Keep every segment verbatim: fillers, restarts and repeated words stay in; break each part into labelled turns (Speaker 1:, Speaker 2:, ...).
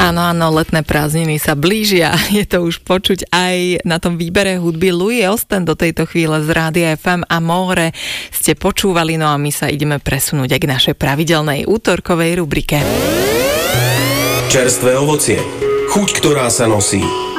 Speaker 1: Áno, áno, letné prázdniny sa blížia. Je to už počuť aj na tom výbere hudby. Louis Austin do tejto chvíle z Rádia ef em a More ste počúvali, no a my sa ideme presunúť aj k našej pravidelnej útorkovej rubrike.
Speaker 2: Čerstvé ovocie. Chuť, ktorá sa nosí.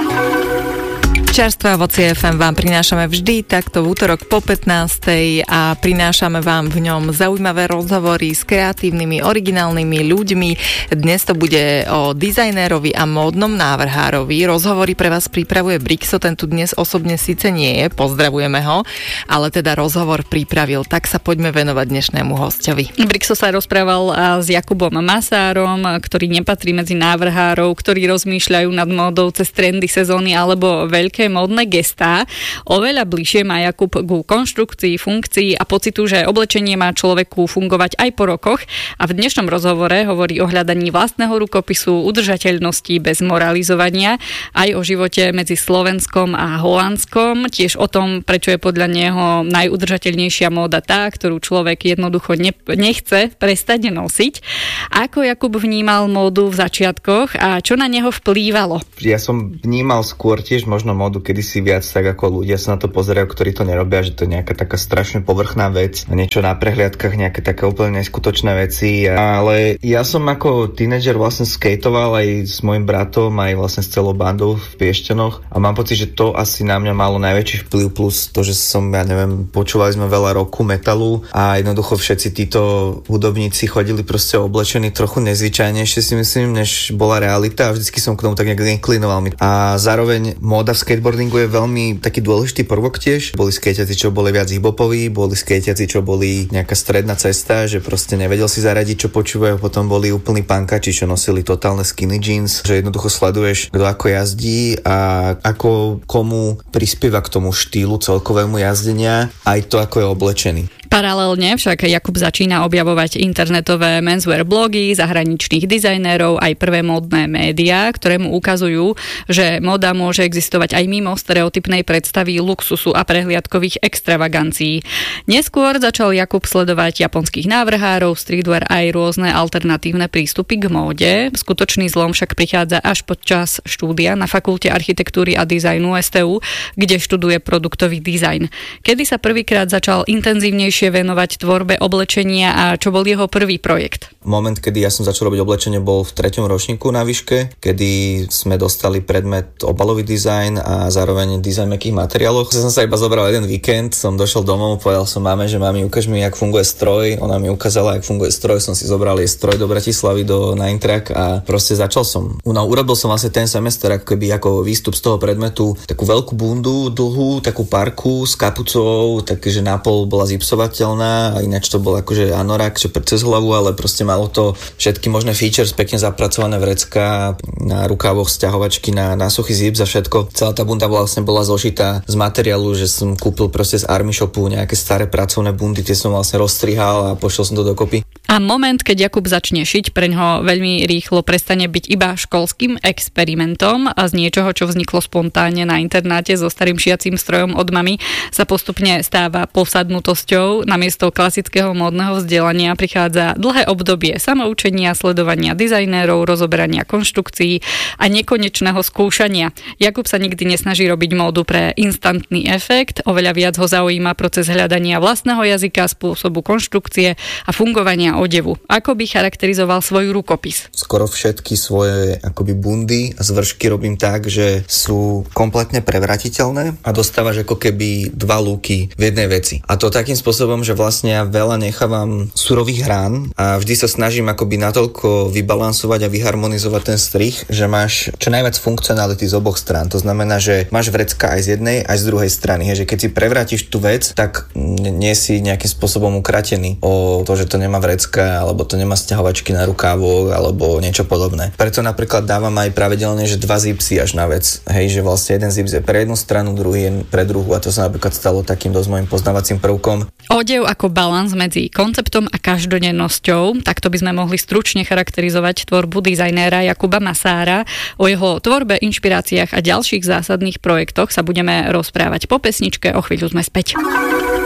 Speaker 1: Čerstvé ovocie ef em vám prinášame vždy takto v útorok po pätnástej a prinášame vám v ňom zaujímavé rozhovory s kreatívnymi, originálnymi ľuďmi. Dnes to bude o dizajnérovi a módnom návrhárovi. Rozhovory pre vás pripravuje Brixo, ten tu dnes osobne síce nie je, pozdravujeme ho, ale teda rozhovor pripravil. Tak sa poďme venovať dnešnému hostovi.
Speaker 3: Brixo sa rozprával s Jakubom Masárom, ktorý nepatrí medzi návrhárov, ktorí rozmýšľajú nad módou cez trendy sezóny alebo veľké módne gestá. Oveľa bližšie má Jakub ku konštrukcii, funkcii a pocitu, že oblečenie má človeku fungovať aj po rokoch. A v dnešnom rozhovore hovorí o hľadaní vlastného rukopisu, udržateľnosti bez moralizovania, aj o živote medzi Slovenskom a Holandskom, tiež o tom, prečo je podľa neho najudržateľnejšia móda tá, ktorú človek jednoducho ne- nechce prestať nosiť. Ako Jakub vnímal módu v začiatkoch a čo na neho vplývalo?
Speaker 4: Ja som vnímal skôr tiež možno módu kedysi viac tak, ako ľudia sa na to pozerajú, ktorí to nerobia, že to je nejaká taká strašne povrchná vec, niečo na prehliadkach, nejaké také úplne neskutočné veci, ale ja som ako tínedžer vlastne skejtoval aj s mojim bratom, aj vlastne s celou bandou v Piešťanoch a mám pocit, že to asi na mňa malo najväčší vplyv, plus to, že som, ja neviem, počúvali sme veľa rocku, metalu a jednoducho všetci títo hudobníci chodili proste oblečení trochu nezvyčajnejšie, si myslím, než bola realita a vždycky som k tomu tak nejak inklinoval. A zároveň móda v skateboardingu je veľmi taký dôležitý prvok tiež. Boli skejťaci, čo boli viac hip-hopoví, boli skejťaci, čo boli nejaká stredná cesta, že proste nevedel si zaradiť, čo počúvajú, potom boli úplní pankači, čo nosili totálne skinny jeans, že jednoducho sleduješ, kto ako jazdí a ako komu prispieva k tomu štýlu celkovému jazdenia, aj to, ako je oblečený.
Speaker 3: Paralelne však Jakub začína objavovať internetové menswear blogy, zahraničných dizajnérov, aj prvé módne médiá, ktoré mu ukazujú, že móda môže existovať aj mimo stereotypnej predstavy luxusu a prehliadkových extravagancií. Neskôr začal Jakub sledovať japonských návrhárov, streetwear aj rôzne alternatívne prístupy k móde. Skutočný zlom však prichádza až počas štúdia na Fakulte architektúry a dizajnu es té ú, kde študuje produktový dizajn. Kedy sa prvýkrát začal intenzívnejšie venovať tvorbe oblečenia a čo bol jeho prvý projekt?
Speaker 4: Moment, kedy ja som začal robiť oblečenie, bol v treťom ročníku na výške, kedy sme dostali predmet obalový dizajn a zároveň dizajn mäkkých materiálov. Ja som sa iba zobral jeden víkend, som došiel domov, povedal som máme, že mami, ukáž mi, jak funguje stroj. Ona mi ukázala, jak funguje stroj, som si zobral jej stroj do Bratislavy, do Ninetrack a proste začal som. No, urobil som vlastne ten semester ako keby ako výstup z toho predmetu takú veľkú bundu, dlhú, takú parku s kapucou, takže napol bola zipsovateľná a ináč to bol akože anorak, že cez hlavu, ale proste malo to všetky možné features, pekne zapracované vrecká, na rukávoch sťahovačky, na, na suchý zip za všetko. Celá tá bunda vlastne bola zošitá z materiálu, že som kúpil proste z Army Shopu nejaké staré pracovné bundy, tie som vlastne rozstrihal a pošiel som to dokopy.
Speaker 3: A moment, keď Jakub začne šiť, preňho veľmi rýchlo prestane byť iba školským experimentom a z niečoho, čo vzniklo spontánne na internáte so starým šiacím strojom od mami, sa postupne stáva posadnutosťou. Namiesto klasického módneho vzdelania prichádza dlhé obdobie samoučenia, sledovania dizajnérov, rozoberania konštrukcií a nekonečného skúšania. Jakub sa nikdy nesnaží robiť módu pre instantný efekt, oveľa viac ho zaujíma proces hľadania vlastného jazyka, spôsobu konštrukcie a fungovania odevu. Ako by charakterizoval svoj rukopis?
Speaker 4: Skoro všetky svoje akoby bundy a zvršky robím tak, že sú kompletne prevratiteľné a dostávaš ako keby dva lúky v jednej veci. A to takým spôsobom, že vlastne ja veľa nechávam surových hrán a vždy sa snažím akoby natoľko vybalansovať a vyharmonizovať ten strih, že máš čo najviac funkcionality z oboch strán. To znamená, že máš vrecka aj z jednej, aj z druhej strany. Že keď si prevrátiš tú vec, tak nie si nejakým spôsobom ukratený o to, že to nemá vrecka, alebo to nemá sťahovačky na rukávoch, alebo niečo podobné. Preto napríklad dávam aj pravidelne, že dva zipsy až na vec. Hej, že vlastne jeden zips je pre jednu stranu, druhý je pre druhú a to sa napríklad stalo takým dosť môjim poznávacím prvkom.
Speaker 3: Odev ako balans medzi konceptom a každodennosťou, takto by sme mohli stručne charakterizovať tvorbu dizajnéra Jakuba Masára. O jeho tvorbe, inšpiráciách a ďalších zásadných projektoch sa budeme rozprávať po pesničke, o chvíľu sme späť.